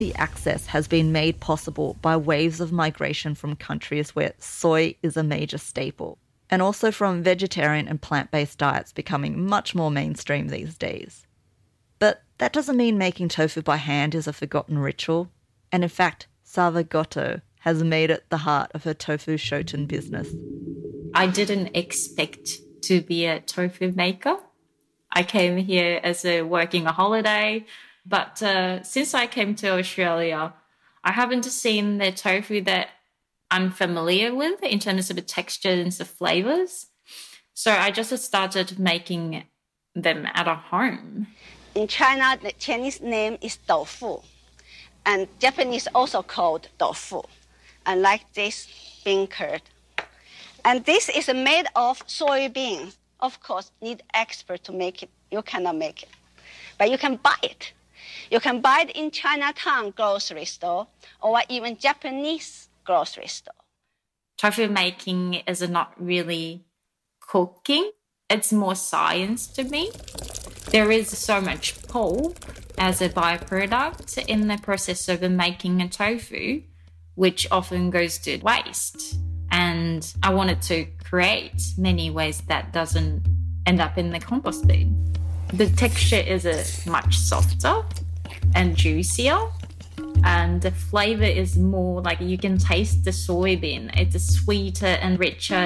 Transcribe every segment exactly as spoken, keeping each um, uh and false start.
The access has been made possible by waves of migration from countries where soy is a major staple, and also from vegetarian and plant-based diets becoming much more mainstream these days. But that doesn't mean making tofu by hand is a forgotten ritual, and in fact, Sava Goto has made it the heart of her tofu shoten business. I didn't expect to be a tofu maker. I came here as a working a holiday, but uh, since I came to Australia, I haven't seen the tofu that I'm familiar with in terms of the textures and flavors. So I just started making them at home. In China, the Chinese name is tofu, and Japanese also called tofu, and like this bean curd. And this is made of soybeans. Of course, need expert to make it. You cannot make it, but you can buy it. You can buy it in Chinatown grocery store or even Japanese grocery store. Tofu making is not really cooking. It's more science to me. There is so much pulp as a byproduct in the process of making a tofu, which often goes to waste. And I wanted to create many ways that doesn't end up in the compost bin. The texture is a much softer and juicier, and the flavor is more like you can taste the soybean. It's sweeter and richer.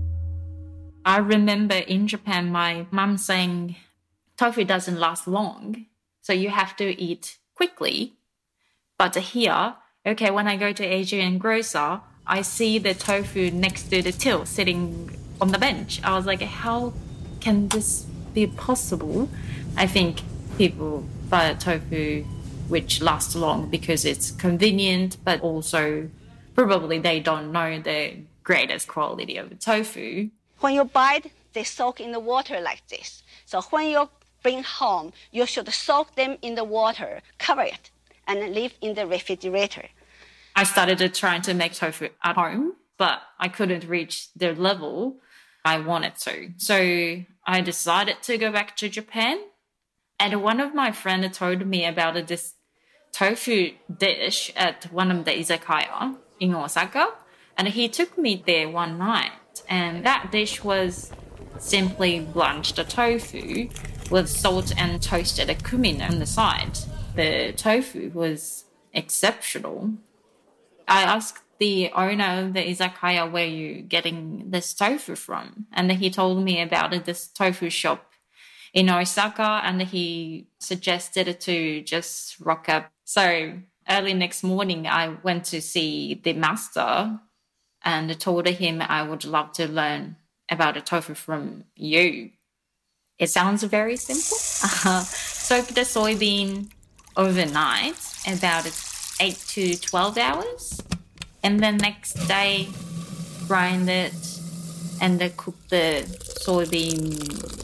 I remember in Japan, my mum saying, tofu doesn't last long, so you have to eat quickly. But here, okay, when I go to Asian grocer, I see the tofu next to the till sitting on the bench. I was like, how can this be possible? I think people buy tofu which lasts long because it's convenient, but also probably they don't know the greatest quality of the tofu. When you buy it, they soak in the water like this. So when you bring home, you should soak them in the water, cover it, and leave in the refrigerator. I started trying to make tofu at home, but I couldn't reach the level I wanted to. So I decided to go back to Japan. And one of my friends told me about this tofu dish at one of the izakaya in Osaka. And he took me there one night. And that dish was simply blanched tofu with salt and toasted cumin on the side. The tofu was exceptional. I asked the owner of the izakaya, where you getting this tofu from? And he told me about this tofu shop in Osaka, and he suggested to just rock up. So early next morning, I went to see the master and told him I would love to learn about the tofu from you. It sounds very simple. Uh, soak the soybean overnight, about eight to twelve hours. And then next day, grind it and then cook the soybean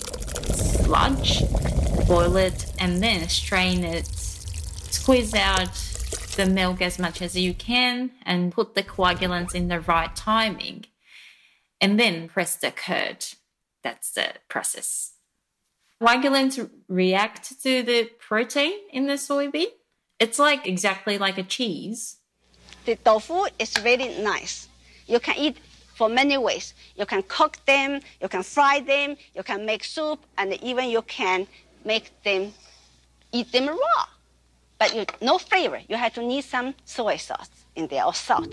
sludge, boil it, and then strain it, squeeze out the milk as much as you can, and put the coagulants in the right timing. And then press the curd. That's the process. Coagulants react to the protein in the soybean. It's like exactly like a cheese. The tofu is really nice. You can eat for many ways. You can cook them, you can fry them, you can make soup, and even you can make them, eat them raw. But you, no flavor. You have to need some soy sauce in there or salt.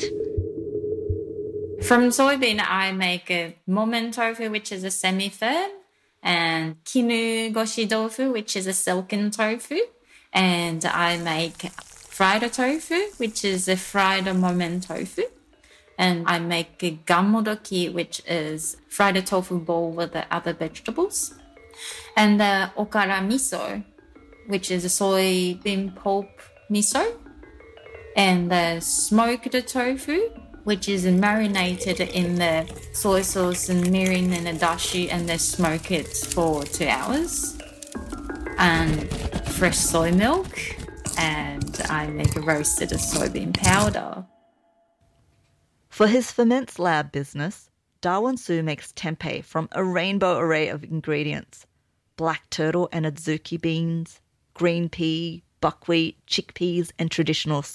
From soybean, I make a momen tofu, which is a semi-firm, and kinu goshi tofu, which is a silken tofu. And I make fried tofu, which is a fried momen tofu. And I make a gammodoki, which is fried tofu bowl with the other vegetables. And uh, okara miso, which is a soybean pulp miso. And the smoked tofu, which is marinated in the soy sauce and mirin and a dashi, and they smoke it for two hours. And fresh soy milk, and I make a roasted soybean powder. For his Ferments Lab business, Darwin Su makes tempeh from a rainbow array of ingredients: black turtle and adzuki beans, green pea, buckwheat, chickpeas, and traditional